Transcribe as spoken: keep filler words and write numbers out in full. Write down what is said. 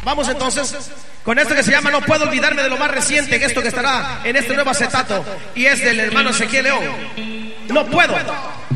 Vamos entonces con esto que se llama No puedo olvidarme de lo más reciente, en esto que estará en este nuevo acetato, y es del hermano Ezequiel León. No puedo.